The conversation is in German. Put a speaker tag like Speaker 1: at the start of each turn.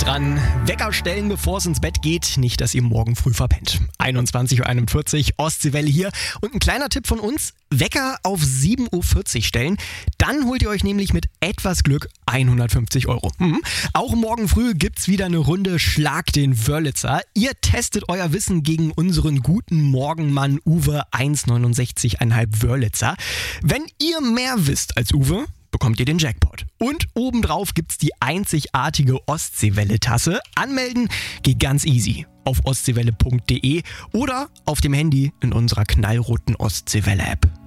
Speaker 1: dran. Wecker stellen, bevor es ins Bett geht. Nicht, dass ihr morgen früh verpennt. 21.41 Uhr, Ostseewelle hier. Und ein kleiner Tipp von uns, Wecker auf 7.40 Uhr stellen. Dann holt ihr euch nämlich mit etwas Glück 150 Euro. Auch morgen früh gibt's wieder eine Runde Schlag den Wörlitzer. Ihr testet euer Wissen gegen unseren guten Morgenmann Uwe 1,69,5 Wörlitzer. Wenn ihr mehr wisst als Uwe, bekommt ihr den Jackpot. Und obendrauf gibt's die einzigartige Ostseewelle-Tasse. Anmelden geht ganz easy auf ostseewelle.de oder auf dem Handy in unserer knallroten Ostseewelle-App.